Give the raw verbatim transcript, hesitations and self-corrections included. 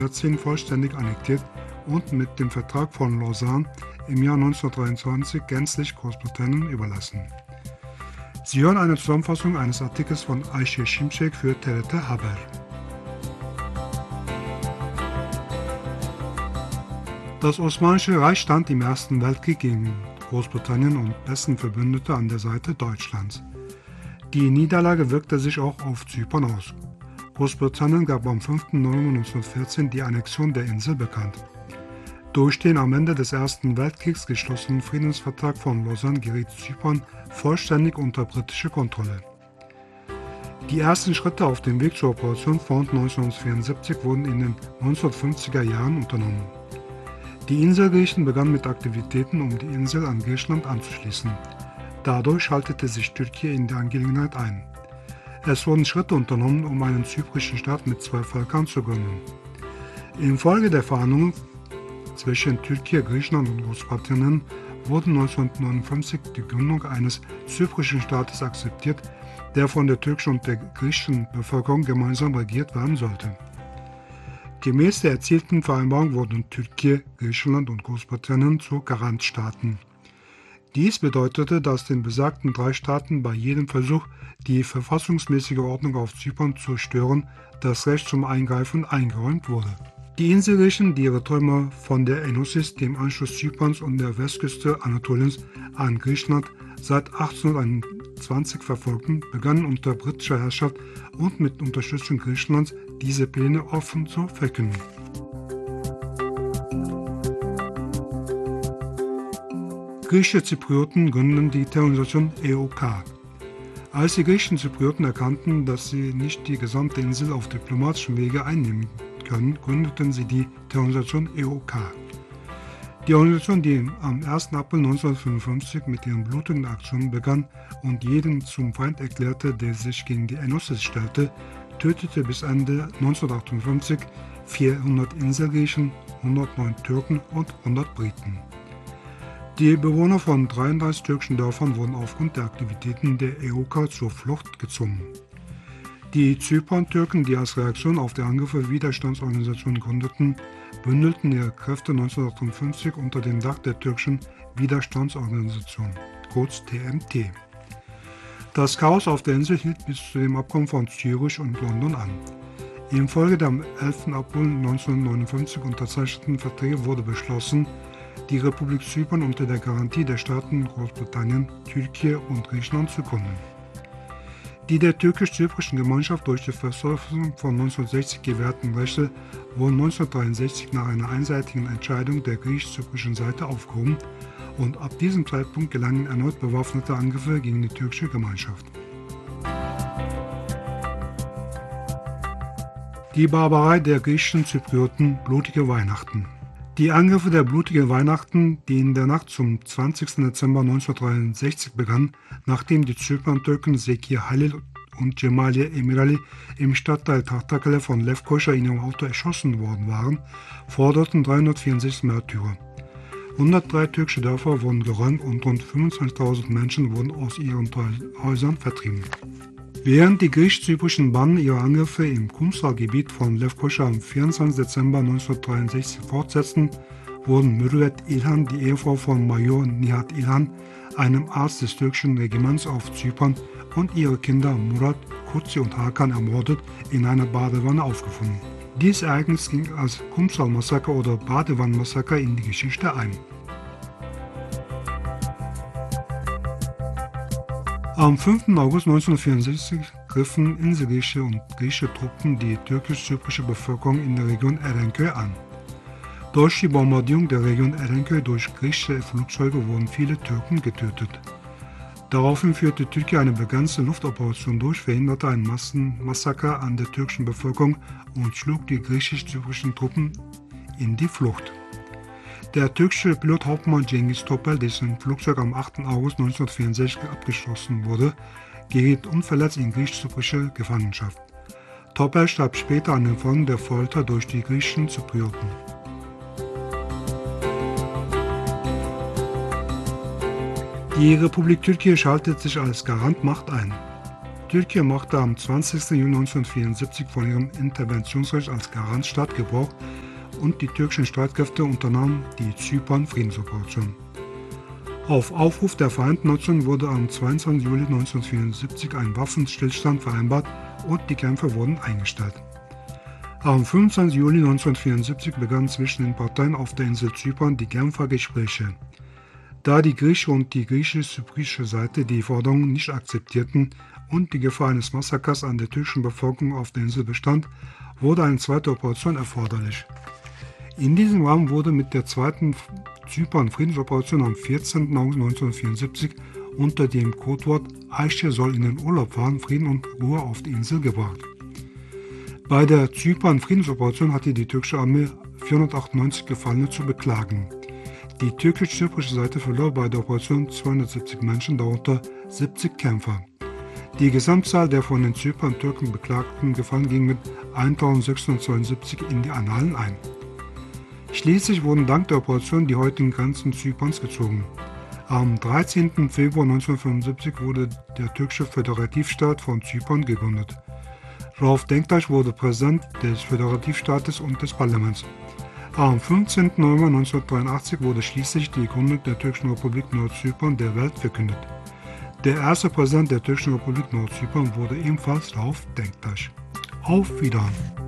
neunzehnhundertvierzehn vollständig annektiert und mit dem Vertrag von Lausanne im Jahr neunzehnhundertdreiundzwanzig gänzlich Großbritannien überlassen. Sie hören eine Zusammenfassung eines Artikels von Ayşe Şimşek für T R T Haber. Das Osmanische Reich stand im Ersten Weltkrieg gegen Großbritannien und dessen Verbündete an der Seite Deutschlands. Die Niederlage wirkte sich auch auf Zypern aus. Großbritannien gab am fünften November neunzehnhundertvierzehn die Annexion der Insel bekannt. Durch den am Ende des Ersten Weltkriegs geschlossenen Friedensvertrag von Lausanne geriet Zypern vollständig unter britische Kontrolle. Die ersten Schritte auf dem Weg zur Operation Front neunzehnhundertvierundsiebzig wurden in den neunzehnhundertfünfziger Jahren unternommen. Die Inselgriechen begannen mit Aktivitäten, um die Insel an Griechenland anzuschließen. Dadurch schaltete sich Türkei in die Angelegenheit ein. Es wurden Schritte unternommen, um einen zyprischen Staat mit zwei Völkern zu gründen. Infolge der Verhandlungen zwischen Türkei, Griechenland und Großbritannien wurde neunzehnhundertneunundfünfzig die Gründung eines zyprischen Staates akzeptiert, der von der türkischen und der griechischen Bevölkerung gemeinsam regiert werden sollte. Gemäß der erzielten Vereinbarung wurden Türkei, Griechenland und Großbritannien zu Garantstaaten. Dies bedeutete, dass den besagten drei Staaten bei jedem Versuch, die verfassungsmäßige Ordnung auf Zypern zu stören, das Recht zum Eingreifen eingeräumt wurde. Die Inselgriechen, die ihre Träume von der Enosis, dem Anschluss Zyperns und der Westküste Anatoliens an Griechenland seit achtzehnhunderteinundzwanzig verfolgten, begannen unter britischer Herrschaft und mit Unterstützung Griechenlands diese Pläne offen zu verkünden. Griechische Zyprioten gründen die Terrorisation E O K. Als die griechischen Zyprioten erkannten, dass sie nicht die gesamte Insel auf diplomatischem Wege einnehmen können, gründeten sie die Terrorisation E O K. Die Organisation, die am ersten April neunzehnhundertfünfundfünfzig mit ihren blutigen Aktionen begann und jeden zum Feind erklärte, der sich gegen die Enosis stellte, tötete bis Ende neunzehnhundertachtundfünfzig vierhundert Inselgriechen, hundertneun Türken und hundert Briten. Die Bewohner von dreiunddreißig türkischen Dörfern wurden aufgrund der Aktivitäten der E O K zur Flucht gezwungen. Die Zypern-Türken, die als Reaktion auf die Angriffe Widerstandsorganisationen gründeten, bündelten ihre Kräfte neunzehnhundertachtundfünfzig unter dem Dach der türkischen Widerstandsorganisation, kurz T M T. Das Chaos auf der Insel hielt bis zu dem Abkommen von Zürich und London an. Infolge der am elften April neunzehnhundertneunundfünfzig unterzeichneten Verträge wurde beschlossen, die Republik Zypern unter der Garantie der Staaten Großbritannien, Türkei und Griechenland zu gründen. Die der türkisch-zyprischen Gemeinschaft durch die Verfassung von neunzehnhundertsechzig gewährten Rechte wurden neunzehnhundertdreiundsechzig nach einer einseitigen Entscheidung der griechisch-zyprischen Seite aufgehoben und ab diesem Zeitpunkt gelangen erneut bewaffnete Angriffe gegen die türkische Gemeinschaft. Die Barbarei der griechischen Zyprioten, blutige Weihnachten. Die Angriffe der blutigen Weihnachten, die in der Nacht zum zwanzigsten Dezember neunzehnhundertdreiundsechzig begannen, nachdem die Zypern-Türken Zeki Halil und Cemaliye Emirali im Stadtteil Tahtakale von Lefkoşa in ihrem Auto erschossen worden waren, forderten dreihundertvierundsechzig Märtyrer. hundertdrei türkische Dörfer wurden geräumt und rund fünfundzwanzigtausend Menschen wurden aus ihren Häusern vertrieben. Während die griechisch-zyprischen Banden ihre Angriffe im Kumsal-Gebiet von Lefkoşa am vierundzwanzigsten Dezember neunzehnhundertdreiundsechzig fortsetzten, wurden Mürüvvet İlhan, die Ehefrau von Major Nihat İlhan, einem Arzt des türkischen Regiments auf Zypern, und ihre Kinder Murat, Kutsi und Hakan ermordet in einer Badewanne aufgefunden. Dieses Ereignis ging als Kumsal-Massaker oder Badewannen-Massaker in die Geschichte ein. Am fünften August neunzehnhundertvierundsechzig griffen inselgriechische und griechische Truppen die türkisch-zyprische Bevölkerung in der Region Erenköy an. Durch die Bombardierung der Region Erenköy durch griechische Flugzeuge wurden viele Türken getötet. Daraufhin führte Türkei eine begrenzte Luftoperation durch, verhinderte ein Massenmassaker an der türkischen Bevölkerung und schlug die griechisch-zyprischen Truppen in die Flucht. Der türkische Pilot Hauptmann Cengiz Topel, dessen Flugzeug am achten August neunzehnhundertvierundsechzig abgeschossen wurde, geriet unverletzt in griechisch-zyprische Gefangenschaft. Topel starb später an den Folgen der Folter durch die griechischen Zyprioten. Die Republik Türkei schaltet sich als Garantmacht ein. Türkei machte am zwanzigsten Juli neunzehnhundertvierundsiebzig von ihrem Interventionsrecht als Garantstaat Gebrauch, und die türkischen Streitkräfte unternahmen die Zypern-Friedensoperation. Auf Aufruf der Vereinten Nationen wurde am zweiundzwanzigsten Juli neunzehnhundertvierundsiebzig ein Waffenstillstand vereinbart und die Kämpfe wurden eingestellt. Am fünfundzwanzigsten Juli neunzehnhundertvierundsiebzig begannen zwischen den Parteien auf der Insel Zypern die Genfer Gespräche. Da die griechische und die griechisch-zyprische Seite die Forderungen nicht akzeptierten und die Gefahr eines Massakers an der türkischen Bevölkerung auf der Insel bestand, wurde eine zweite Operation erforderlich. In diesem Rahmen wurde mit der zweiten Zypern-Friedensoperation am vierzehnten August neunzehnhundertvierundsiebzig unter dem Codewort Eiche soll in den Urlaub fahren, Frieden und Ruhe auf die Insel gebracht. Bei der Zypern-Friedensoperation hatte die türkische Armee vierhundertachtundneunzig Gefallene zu beklagen. Die türkisch-zyprische Seite verlor bei der Operation zweihundertsiebzig Menschen, darunter siebzig Kämpfer. Die Gesamtzahl der von den Zypern-Türken beklagten Gefallenen ging mit eintausendsechshundertzweiundsiebzig in die Annalen ein. Schließlich wurden dank der Operation die heutigen Grenzen Zyperns gezogen. Am dreizehnten Februar neunzehnhundertfünfundsiebzig wurde der türkische Föderativstaat von Zypern gegründet. Rauf Denktaş wurde Präsident des Föderativstaates und des Parlaments. Am fünfzehnten November neunzehnhundertdreiundachtzig wurde schließlich die Gründung der türkischen Republik Nordzypern der Welt verkündet. Der erste Präsident der türkischen Republik Nordzypern wurde ebenfalls Rauf Denktaş. Auf Wiedersehen!